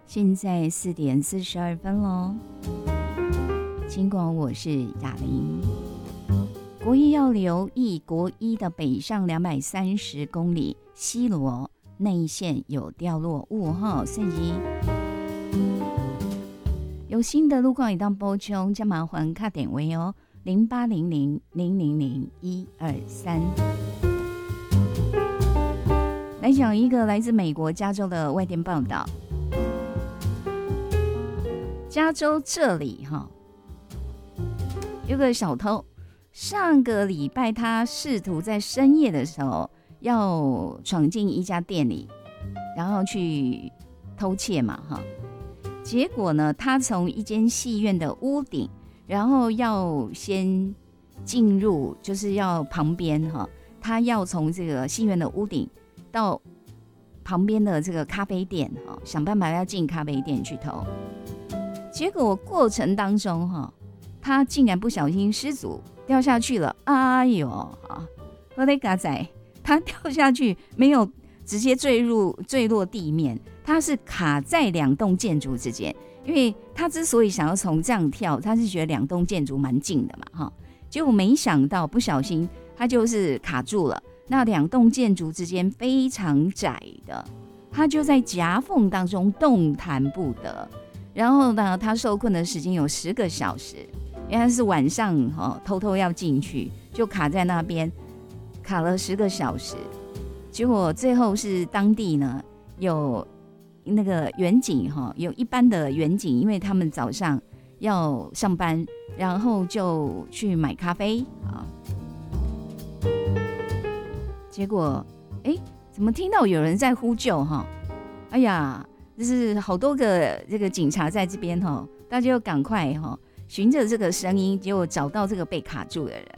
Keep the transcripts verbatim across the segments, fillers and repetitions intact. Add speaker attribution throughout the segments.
Speaker 1: 现在四点四十二分喽。尽管我是雅玲，国一要留意国一的北上两百三十公里西螺内线有掉落物哈，所以有新的路况一旦补充，将麻烦卡点位哦，零八零零零零零一二三。来讲一个来自美国加州的外电报道，加州这里哈有个小偷，上个礼拜他试图在深夜的时候要闯进一家店里，然后去偷窃嘛哈。结果呢，他从一间戏院的屋顶，然后要先进入，就是要旁边哈，他要从这个戏院的屋顶到旁边的这个咖啡店哈，想办法要进咖啡店去偷。结果过程当中哈，他竟然不小心失足掉下去了，哎呦啊！我的嘎仔，他掉下去没有直接坠入坠落地面，他是卡在两栋建筑之间。因为他之所以想要从这样跳，他是觉得两栋建筑蛮近的嘛哈，结果没想到不小心他就是卡住了。那两栋建筑之间非常窄的，他就在夹缝当中动弹不得。然后呢，他受困的时间有十个小时，因为他是晚上、哦、偷偷要进去，就卡在那边，卡了十个小时。结果最后是当地呢有那个员警、哦、有一般的员警，因为他们早上要上班，然后就去买咖啡啊。结果哎，怎么听到有人在呼救哈？哎呀！就是好多个这个警察在这边哈，大家就赶快哈，循着这个声音，结果找到这个被卡住的人。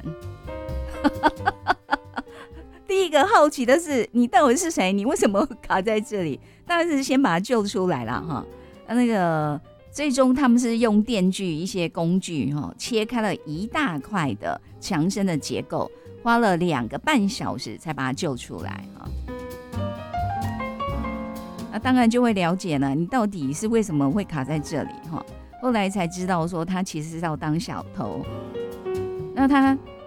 Speaker 1: 第一个好奇的是，你到底是谁？你为什么卡在这里？当然是先把他救出来了哈。那个最终他们是用电锯一些工具哈，切开了一大块的墙身的结构，花了两个半小时才把他救出来哈。那、啊、当然就会了解了，你到底是为什么会卡在这里哈？后来才知道说他其实是要当小偷。那他